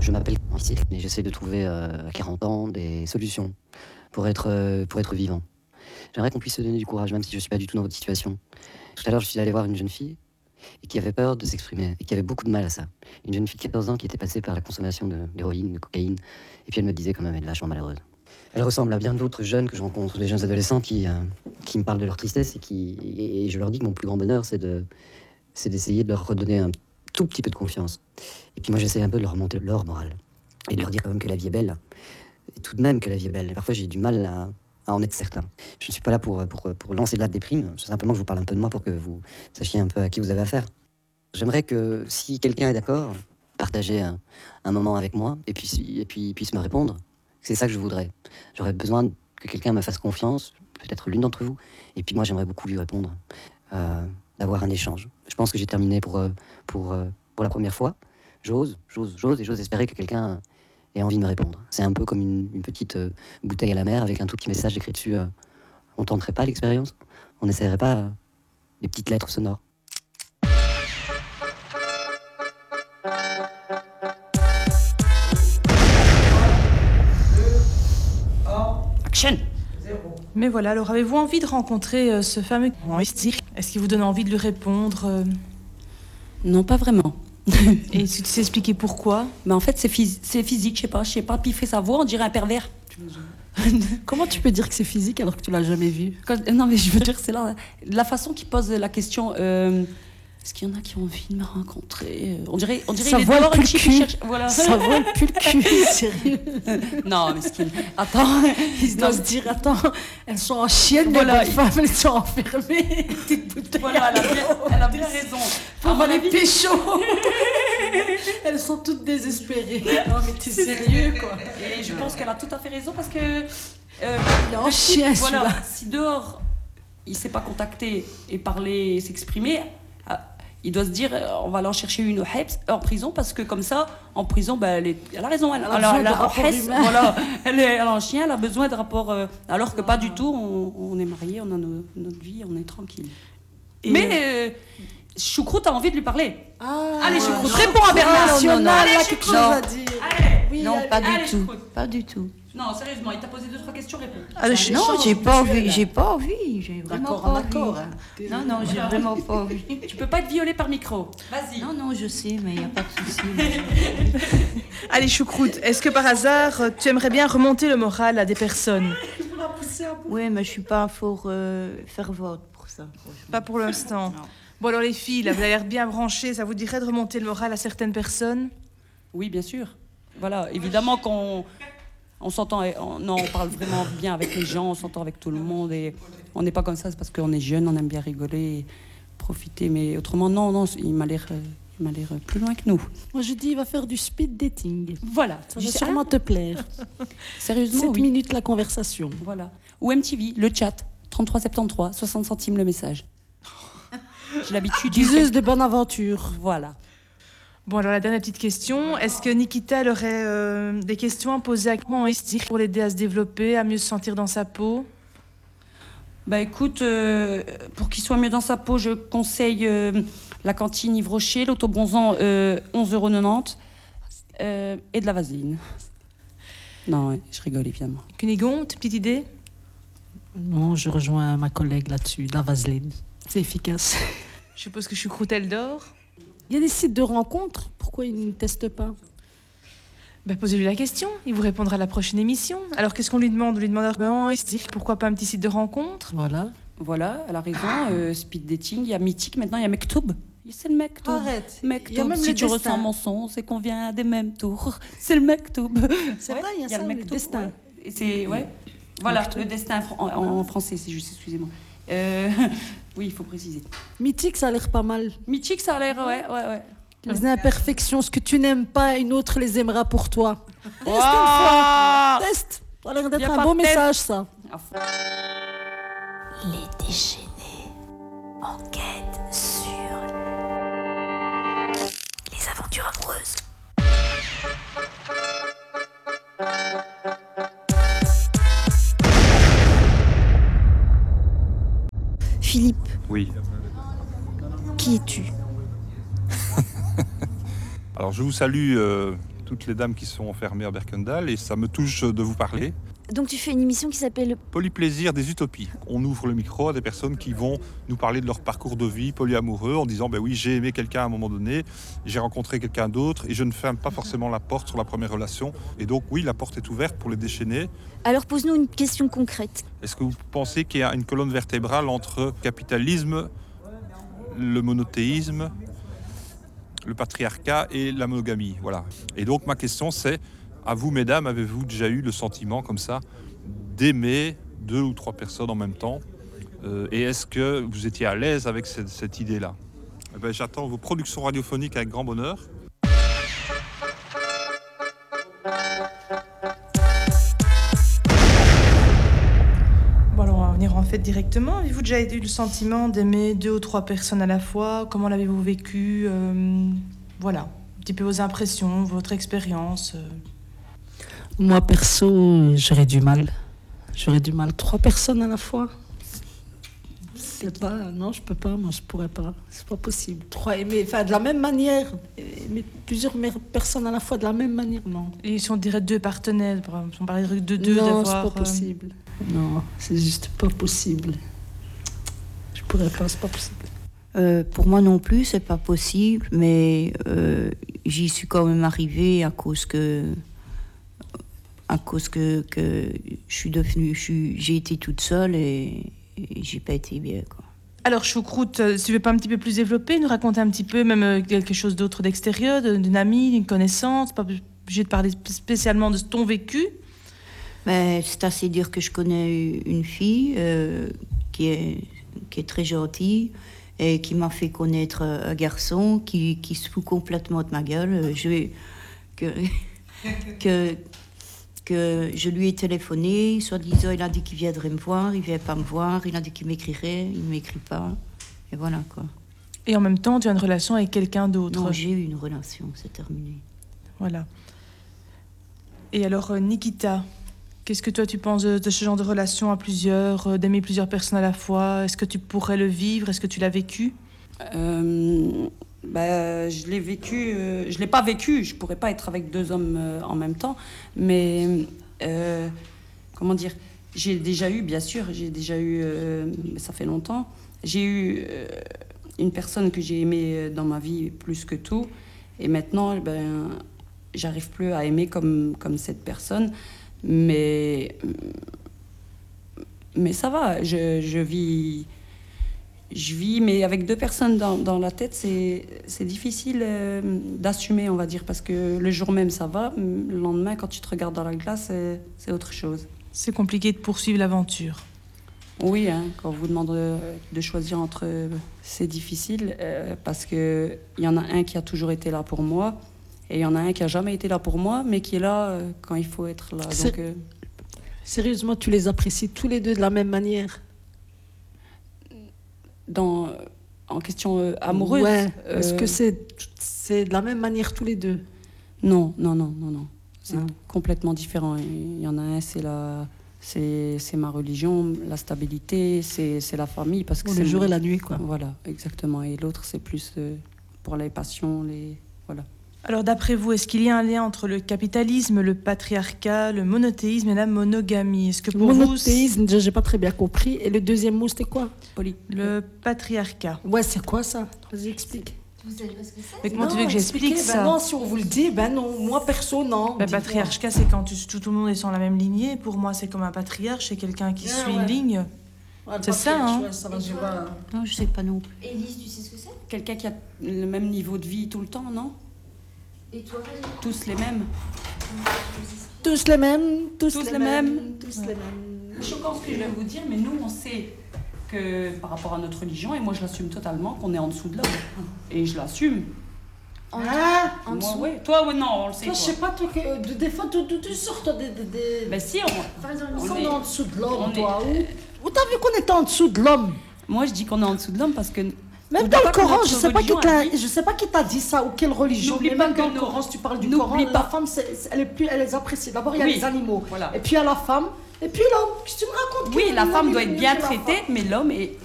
Je m'appelle ici et j'essaie de trouver à 40 ans des solutions pour être vivant. J'aimerais qu'on puisse se donner du courage, même si je ne suis pas du tout dans votre situation. Tout à l'heure, je suis allé voir une jeune fille et qui avait peur de s'exprimer et qui avait beaucoup de mal à ça. Une jeune fille de 14 ans qui était passée par la consommation d'héroïne, de cocaïne, et puis elle me disait quand même elle est vachement malheureuse. Elle ressemble à bien d'autres jeunes que je rencontre, des jeunes adolescents qui me parlent de leur tristesse et je leur dis que mon plus grand bonheur, c'est d'essayer de leur redonner un tout petit peu de confiance. Et puis moi, j'essaie un peu de leur remonter leur morale et de leur dire quand même que la vie est belle. Et tout de même que la vie est belle. Et parfois, j'ai du mal à en être certain. Je ne suis pas là pour lancer de la déprime. C'est simplement que je vous parle un peu de moi pour que vous sachiez un peu à qui vous avez affaire. J'aimerais que, si quelqu'un est d'accord, partager un moment avec moi et puis puisse me répondre. C'est ça que je voudrais. J'aurais besoin que quelqu'un me fasse confiance, peut-être l'une d'entre vous. Et puis moi, j'aimerais beaucoup lui répondre, d'avoir un échange. Je pense que j'ai terminé pour la première fois. J'ose et j'ose espérer que quelqu'un ait envie de me répondre. C'est un peu comme une petite bouteille à la mer avec un tout petit message écrit dessus. On tenterait pas l'expérience? On n'essaierait pas des petites lettres sonores? Action! Mais voilà, alors avez-vous envie de rencontrer ce fameux Est-ce qu'il vous donne envie de lui répondre Non, pas vraiment. Et tu sais expliquer pourquoi? Mais en fait, c'est physique, je sais pas, piffer sa voix, on dirait un pervers. Comment tu peux dire que c'est physique alors que tu l'as jamais vu? Non, mais je veux dire, c'est là, la façon qu'il pose la question. Est-ce qu'il y en a qui ont envie de me rencontrer? On dirait ça il est voit dehors le et cul. Voilà. Ça voit le cul, sérieux. Non, mais attends, il doit se dire, attends, elles sont en chienne, voilà, les femmes, elles sont enfermées. Voilà, elle a bien raison. On va les pécho. Elles sont toutes désespérées. Non, mais t'es sérieux, quoi. Et je pense qu'elle a tout à fait raison parce que... il est en chien, voilà, si dehors, il ne sait pas contacter et parler et s'exprimer... Il doit se dire, on va aller en chercher une en prison, parce que comme ça, en prison, elle a raison. Elle est en chien, elle a besoin de rapports. Alors que pas du tout, on est mariés, on a notre vie, on est tranquille. Mais Choucroute a envie de lui parler. Allez, Choucroute, réponds à Bernard. Non, allez, quelque chose à dire. Oui, non, pas du tout. Choucroute. Pas du tout. Non, sérieusement, il t'a posé 2-3 questions, réponds. Non, j'ai pas envie. J'ai vraiment pas envie. Hein. Non, j'ai vraiment pas envie. Tu peux pas être violée par micro. Vas-y. Non, je sais, mais il n'y a pas de souci. Allez, Choucroute, est-ce que par hasard, tu aimerais bien remonter le moral à des personnes? Oui, mais je suis pas fort fervente pour ça. Pas pour l'instant. Non. Bon, alors les filles, là, vous avez l'air bien branchées. Ça vous dirait de remonter le moral à certaines personnes? Oui, bien sûr. Voilà, évidemment qu'on s'entend, on parle vraiment bien avec les gens, on s'entend avec tout le monde et on n'est pas comme ça, c'est parce qu'on est jeune, on aime bien rigoler, profiter, mais autrement, non, il m'a l'air plus loin que nous. Moi, je dis, il va faire du speed dating. Voilà. Ça va sûrement te plaire. Sérieusement, 7 oui. minutes la conversation. Voilà. Ou MTV, le chat, 33,73, 60 centimes le message. J'ai l'habitude. Diseuse de bonne aventure. Voilà. Bon, alors la dernière petite question. Est-ce que Nikita elle aurait des questions à poser à comment pour l'aider à se développer, à mieux se sentir dans sa peau? Bah écoute, pour qu'il soit mieux dans sa peau, je conseille la cantine Yves Rocher, l'autobronzant 11,90 € et de la vaseline. Non, ouais, je rigole évidemment. Cunégonde, petite idée? Non, je rejoins ma collègue là-dessus, la vaseline. C'est efficace. Je suppose que Choucroute elle dort. Il y a des sites de rencontres. Pourquoi ils ne testent pas? Posez-lui la question. Il vous répondra à la prochaine émission. Alors, qu'est-ce qu'on lui demande? On lui demande pourquoi pas un petit site de rencontre? Voilà, elle a raison. Speed dating, il y a Mythique, maintenant il y a Mektoub. C'est le Mektoub. Arrête. Mektoub. Il y a même si le tu destin. ressens mon son, c'est qu'on vient des mêmes tours. C'est le Mektoub. C'est vrai, il y a ça, le le Mektoub, destin. ouais. Et c'est, ouais. Voilà, le destin en français, c'est juste, excusez-moi. Oui, il faut préciser. Mythique, ça a l'air pas mal. Mythique, ça a l'air, ouais. Les imperfections, ce que tu n'aimes pas, une autre les aimera pour toi. Teste une fois. Teste. Ça a l'air d'être un beau message, ça. Les déchaînés. Enquête sur les aventures amoureuses. Philippe, Oui. qui es-tu? Alors je vous salue toutes les dames qui sont enfermées à Berkendal et ça me touche de vous parler. Donc tu fais une émission qui s'appelle... Polyplaisir des utopies. On ouvre le micro à des personnes qui vont nous parler de leur parcours de vie polyamoureux en disant oui, j'ai aimé quelqu'un à un moment donné, j'ai rencontré quelqu'un d'autre et je ne ferme pas forcément la porte sur la première relation. Et donc oui, la porte est ouverte pour les déchaînés. Alors pose-nous une question concrète. Est-ce que vous pensez qu'il y a une colonne vertébrale entre capitalisme, le monothéisme, le patriarcat et la monogamie? Voilà. Et donc ma question c'est, à vous mesdames, avez-vous déjà eu le sentiment comme ça d'aimer 2 ou 3 personnes en même temps et est-ce que vous étiez à l'aise avec cette idée-là? J'attends vos productions radiophoniques avec grand bonheur. Bon alors on va venir en fait directement. Avez-vous déjà eu le sentiment d'aimer 2 ou 3 personnes à la fois? Comment l'avez-vous vécu? Voilà, un petit peu vos impressions, votre expérience. Moi, perso, j'aurais du mal. 3 personnes à la fois. C'est pas... Non, je peux pas, moi, je pourrais pas. C'est pas possible. 3 aimer, enfin, de la même manière. Aimer plusieurs personnes à la fois de la même manière, non. Et si on dirait 2 partenaires, par exemple, si on parlait de 2 Non, d'avoir... c'est pas possible. Non, c'est juste pas possible. Je pourrais pas, c'est pas possible. Pour moi non plus, c'est pas possible, mais j'y suis quand même arrivée à cause que j'ai été toute seule et j'ai pas été bien, quoi. Alors, Choucroute, si tu veux pas un petit peu plus développer, nous raconter un petit peu même quelque chose d'autre d'extérieur, d'une amie, d'une connaissance, pas obligé de parler spécialement de ton vécu. Mais c'est assez dire que je connais une fille qui est très gentille et qui m'a fait connaître un garçon qui se fout complètement de ma gueule. Que je lui ai téléphoné, soi-disant il a dit qu'il viendrait me voir, il vient pas me voir, il a dit qu'il m'écrirait, il m'écrit pas, et voilà quoi. Et en même temps, tu as une relation avec quelqu'un d'autre. Non, j'ai eu une relation, c'est terminé. Voilà. Et alors, Nikita, qu'est-ce que toi tu penses de ce genre de relation à plusieurs, d'aimer plusieurs personnes à la fois? Est-ce que tu pourrais le vivre? Est-ce que tu l'as vécu? Je l'ai vécu, je l'ai pas vécu, je pourrais pas être avec 2 hommes en même temps, mais comment dire, j'ai déjà eu, bien sûr, ça fait longtemps, j'ai eu une personne que j'ai aimée dans ma vie plus que tout, et maintenant, j'arrive plus à aimer comme cette personne, mais ça va, je vis, mais avec 2 personnes dans la tête, c'est difficile d'assumer, on va dire, parce que le jour même, ça va. Le lendemain, quand tu te regardes dans la glace, c'est autre chose. C'est compliqué de poursuivre l'aventure. Oui, quand on vous demande de choisir entre... c'est difficile, parce qu'il y en a un qui a toujours été là pour moi, et il y en a un qui n'a jamais été là pour moi, mais qui est là quand il faut être là. Donc, sérieusement, tu les apprécies tous les 2 de la même manière? En question amoureuse. Ouais. Est-ce que c'est de la même manière tous les 2? Non. C'est complètement différent. Il y en a un, c'est ma religion, la stabilité, c'est la famille. Parce que le jour et la nuit, quoi. Voilà, exactement. Et l'autre, c'est plus pour les passions, voilà. Alors d'après vous, est-ce qu'il y a un lien entre le capitalisme, le patriarcat, le monothéisme et la monogamie? Est-ce que pour monothéisme, déjà, j'ai pas très bien compris. Et le deuxième mot, c'était quoi? Le patriarcat. Ouais, c'est quoi ça? Vas-y, explique. Vous savez pas ce que c'est? Mais comment tu veux que j'explique ça? Non, si on vous le dit, non. Moi, perso, non. Patriarcat, c'est quand tout le monde est sur la même lignée. Pour moi, c'est comme un patriarche, c'est quelqu'un qui suit une ligne. Ouais, c'est ça, hein? Ça va, pas... Non, je sais pas non plus. Élise, tu sais ce que c'est? Quelqu'un qui a le même niveau de vie tout le temps, non? Et toi? Tous les mêmes. Tous les mêmes. C'est choquant ce que je vais vous dire, mais nous, on sait que par rapport à notre religion, et moi je l'assume totalement, qu'on est en dessous de l'homme. Et je l'assume. En dessous? Oui. Toi, oui, non, on le sait. Toi, je sais pas, toi, des fois, tu sors des... Ben si, on est en dessous de l'homme, toi. Où t'as vu qu'on était en dessous de l'homme? Moi, je dis qu'on est en dessous de l'homme parce que... Même dans le Coran, je sais pas qui t'a dit ça ou quelle religion. Mais même dans le Coran, si tu parles du Coran, la femme, elle est appréciée. D'abord, il y a les animaux. Voilà. Et puis il y a la femme. Et puis l'homme. Qu'est-ce que tu me racontes? Oui, la femme doit être bien traitée, mais l'homme est